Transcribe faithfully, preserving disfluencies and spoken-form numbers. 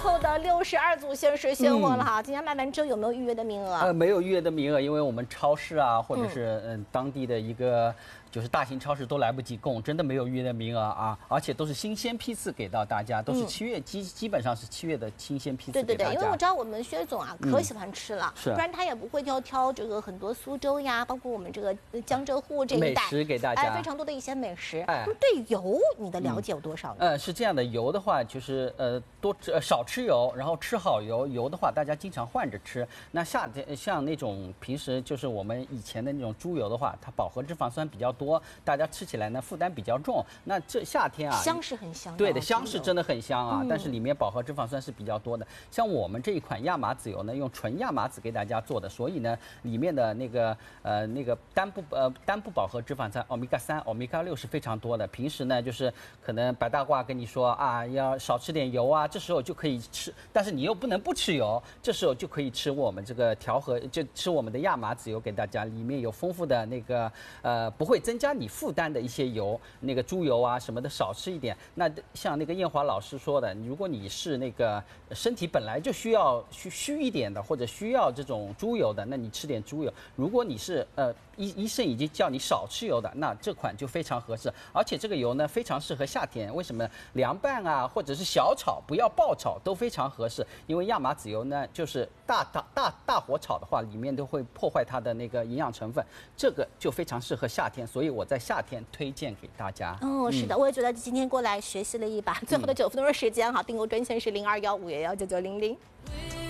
后的六十二组限时现货了哈，今天卖完之后有没有预约的名额？ 呃，没有预约的名额，因为我们超市啊，或者是嗯当地的一个就是大型超市都来不及供，真的没有预约的名额啊，而且都是新鲜批次给到大家，都是七月基基本上是七月的新鲜批次对对对， 给大家。 因为我知道我们薛总啊可喜欢吃了， 是不然他也不会要挑这个很多苏州呀，包括我们这个江浙沪这一美带食给大家， 哎，非常多的一些美食。 哎那么对油你的了解有多少呢？ 呃，是这样的，油的话就是呃多吃、呃、少吃油，然后吃好油。油的话，大家经常换着吃。那夏天像那种平时就是我们以前的那种猪油的话，它饱和脂肪酸比较多，大家吃起来呢负担比较重。那这夏天啊， 香是很香的， 对的，香是真的很香啊， 嗯、 但是里面饱和脂肪酸是比较多的。像我们这一款亚麻籽油呢，用纯亚麻籽给大家做的，所以呢，里面的那个呃那个单不呃单不饱和脂肪酸欧米伽三、欧米伽六是非常多的。平时呢，就是可能白大褂跟你说啊，要少吃点油啊，这时候就可以吃，但是你又不能不吃油，这时候就可以吃我们这个调和，就吃我们的亚麻籽油给大家，里面有丰富的那个呃不会增加你负担的一些油，那个猪油啊什么的少吃一点。那像那个燕华老师说的，如果你是那个身体本来就需要虚虚一点的，或者需要这种猪油的，那你吃点猪油。如果你是呃医医生已经叫你少吃油的，那这款就非常合适。而且这个油呢非常适合夏天，为什么？凉拌啊，或者是小炒，不要爆炒都非常合适。因为亚麻籽油呢，就是大大大大火炒的话，里面都会破坏它的那个营养成分，这个就非常适合夏天，所以我在夏天推荐给大家。 哦，是的，嗯、我也觉得今天过来学习了一把。最后的九分钟时间哈，订购专线是零二幺五幺幺九九零零。